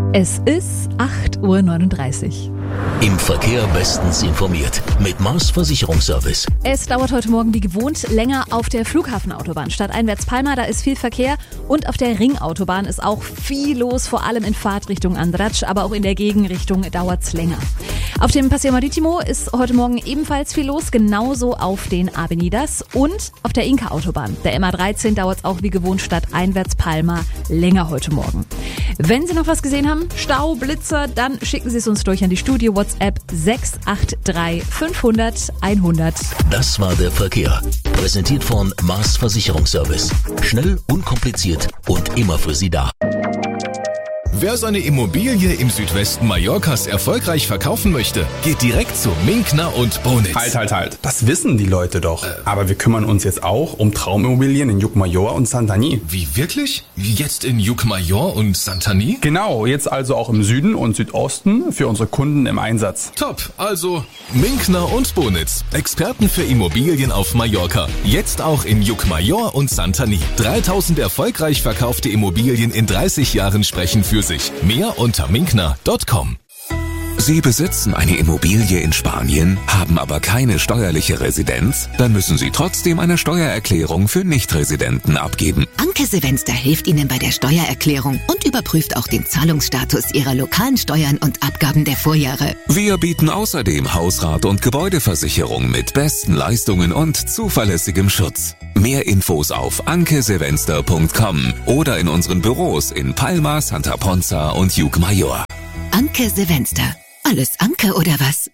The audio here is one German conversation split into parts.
Es ist 8:39 Uhr. Im Verkehr bestens informiert mit Mars Versicherungsservice. Es dauert heute Morgen wie gewohnt länger auf der Flughafenautobahn. Stadteinwärts Palma, da ist viel Verkehr. Und auf der Ringautobahn ist auch viel los, vor allem in Fahrtrichtung Andratx, aber auch in der Gegenrichtung dauert's länger. Auf dem Paseo Marítimo ist heute Morgen ebenfalls viel los, genauso auf den Avenidas und auf der Inka-Autobahn. Der MA13 dauert's auch wie gewohnt stadteinwärts Palma länger heute Morgen. Wenn Sie noch was gesehen haben, Stau, Blitzer, dann schicken Sie es uns durch an die Studio WhatsApp 683 500 100. Das war der Verkehr. Präsentiert von Mars Versicherungsservice. Schnell, unkompliziert und immer für Sie da. Wer seine Immobilie im Südwesten Mallorcas erfolgreich verkaufen möchte, geht direkt zu Minkner und Bonitz. Halt. Das wissen die Leute doch. Aber wir kümmern uns jetzt auch um Traumimmobilien in Llucmajor und Santanyí. Wie, wirklich? Jetzt in Llucmajor und Santanyí? Genau, jetzt also auch im Süden und Südosten für unsere Kunden im Einsatz. Top, also Minkner und Bonitz. Experten für Immobilien auf Mallorca. Jetzt auch in Llucmajor und Santanyí. 3000 erfolgreich verkaufte Immobilien in 30 Jahren sprechen für sich. Mehr unter minkner.com. Sie besitzen eine Immobilie in Spanien, haben aber keine steuerliche Residenz? Dann müssen Sie trotzdem eine Steuererklärung für Nichtresidenten abgeben. Anke Silvester hilft Ihnen bei der Steuererklärung und überprüft auch den Zahlungsstatus Ihrer lokalen Steuern und Abgaben der Vorjahre. Wir bieten außerdem Hausrat- und Gebäudeversicherung mit besten Leistungen und zuverlässigem Schutz. Mehr Infos auf ankesilvester.com oder in unseren Büros in Palma, Santa Ponza und Llucmajor. Anke Silvester. Alles Anke oder was?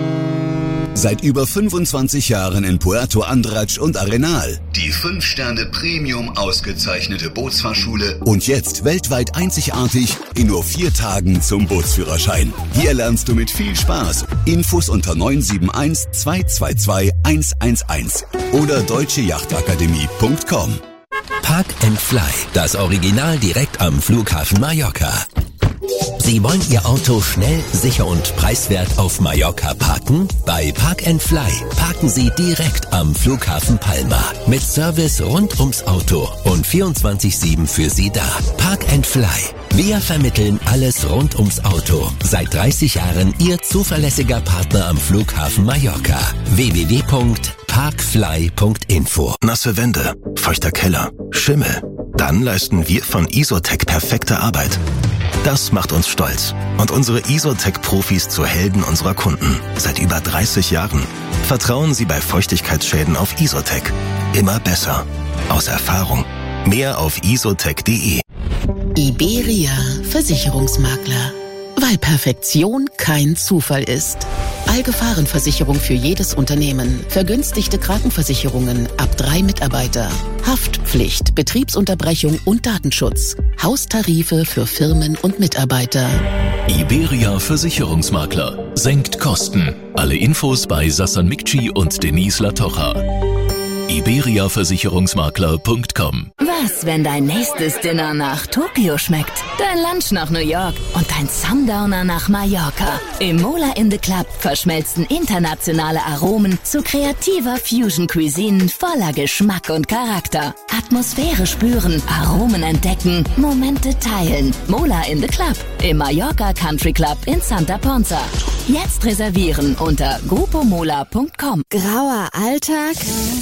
Seit über 25 Jahren in Puerto Andratx und Arenal. Die 5-Sterne Premium ausgezeichnete Bootsfahrschule. Und jetzt weltweit einzigartig in nur 4 Tagen zum Bootsführerschein. Hier lernst du mit viel Spaß. Infos unter 971 222 111 oder deutschejachtakademie.com. Park and Fly, das Original direkt am Flughafen Mallorca. Sie wollen Ihr Auto schnell, sicher und preiswert auf Mallorca parken? Bei Park and Fly parken Sie direkt am Flughafen Palma. Mit Service rund ums Auto und 24/7 für Sie da. Park and Fly. Wir vermitteln alles rund ums Auto. Seit 30 Jahren Ihr zuverlässiger Partner am Flughafen Mallorca. www.parkfly.info. Nasse Wände, feuchter Keller, Schimmel. Dann leisten wir von Isotec perfekte Arbeit. Das macht uns stolz und unsere Isotec-Profis zu Helden unserer Kunden. Seit über 30 Jahren. Vertrauen Sie bei Feuchtigkeitsschäden auf Isotec. Immer besser. Aus Erfahrung. Mehr auf isotec.de. Iberia Versicherungsmakler. Weil Perfektion kein Zufall ist. Allgefahrenversicherung für jedes Unternehmen. Vergünstigte Krankenversicherungen ab 3 Mitarbeiter. Haftpflicht, Betriebsunterbrechung und Datenschutz. Haustarife für Firmen und Mitarbeiter. Iberia Versicherungsmakler. Senkt Kosten. Alle Infos bei Sassan Mikci und Denise Latocha. iberiaversicherungsmakler.com. Was, wenn dein nächstes Dinner nach Tokio schmeckt, dein Lunch nach New York und dein Sundowner nach Mallorca? Im Mola in the Club verschmelzen internationale Aromen zu kreativer Fusion-Cuisine voller Geschmack und Charakter. Atmosphäre spüren, Aromen entdecken, Momente teilen. Mola in the Club im Mallorca Country Club in Santa Ponza. Jetzt reservieren unter grupomola.com. Grauer Alltag?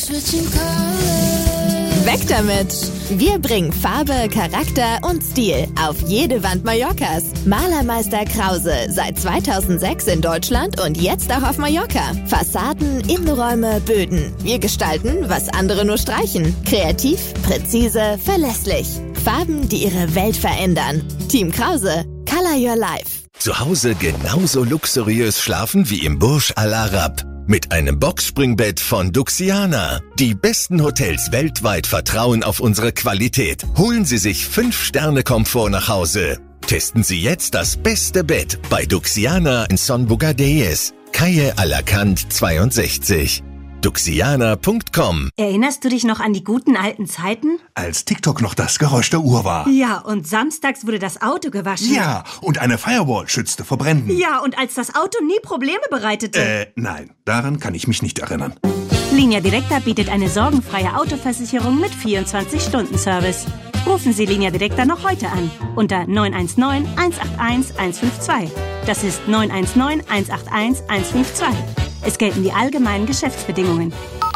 Weg damit! Wir bringen Farbe, Charakter und Stil auf jede Wand Mallorcas. Malermeister Krause, seit 2006 in Deutschland und jetzt auch auf Mallorca. Fassaden, Innenräume, Böden. Wir gestalten, was andere nur streichen. Kreativ, präzise, verlässlich. Farben, die Ihre Welt verändern. Team Krause, Color Your Life. Zu Hause genauso luxuriös schlafen wie im Burj Al Arab. Mit einem Boxspringbett von Duxiana. Die besten Hotels weltweit vertrauen auf unsere Qualität. Holen Sie sich 5-Sterne-Komfort nach Hause. Testen Sie jetzt das beste Bett bei Duxiana in Son Bugadeyes, Calle Alacant 62. Duxiana.com. Erinnerst du dich noch an die guten alten Zeiten? Als TikTok noch das Geräusch der Uhr war. Ja, und samstags wurde das Auto gewaschen. Ja, und eine Firewall schützte vor Bränden. Ja, und als das Auto nie Probleme bereitete. Nein, daran kann ich mich nicht erinnern. Línea Directa bietet eine sorgenfreie Autoversicherung mit 24-Stunden-Service. Rufen Sie Linea Directa noch heute an unter 919 181 152. Das ist 919 181 152. Es gelten die allgemeinen Geschäftsbedingungen.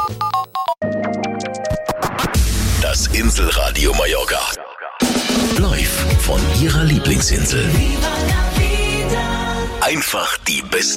Das Inselradio Mallorca. Live von Ihrer Lieblingsinsel. Einfach die beste